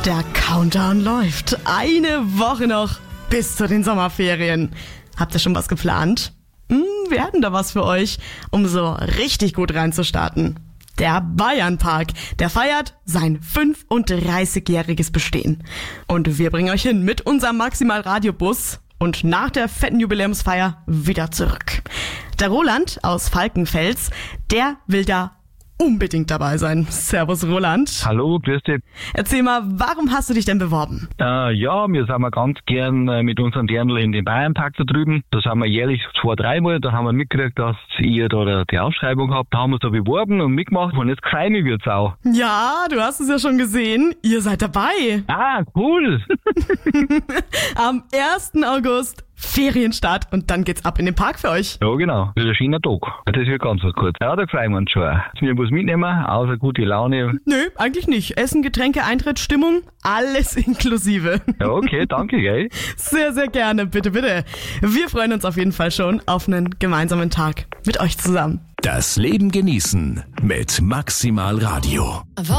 Der Countdown läuft. Eine Woche noch bis zu den Sommerferien. Habt ihr schon was geplant? Wir hätten da was für euch, um so richtig gut reinzustarten. Der Bayernpark, der feiert sein 35-jähriges Bestehen. Und wir bringen euch hin mit unserem Maximal-Radiobus und nach der fetten Jubiläumsfeier wieder zurück. Der Roland aus Falkenfels, der will da unbedingt dabei sein. Servus Roland. Hallo, grüß dich. Erzähl mal, warum hast du dich denn beworben? Ja, wir sind ganz gern mit unserem Dirndl in den Bayernpark da drüben. Da sind wir jährlich 2-3 Mal. Da haben wir mitgekriegt, dass ihr da die Ausschreibung habt. Da haben wir uns da beworben und mitgemacht. Und jetzt kleine wird's auch. Ja, du hast es ja schon gesehen. Ihr seid dabei. Ah, cool. Am 1. August Ferienstart und dann geht's ab in den Park für euch. Ja, genau. Das ist ein schöner Tag. Das wird ganz was kurz. Ja, da freuen wir uns schon. Wir muss mitnehmen, außer gute Laune. Nö, eigentlich nicht. Essen, Getränke, Eintritt, Stimmung, alles inklusive. Ja, okay, danke, gell. Sehr, sehr gerne. Bitte, bitte. Wir freuen uns auf jeden Fall schon auf einen gemeinsamen Tag mit euch zusammen. Das Leben genießen mit Maximal Radio.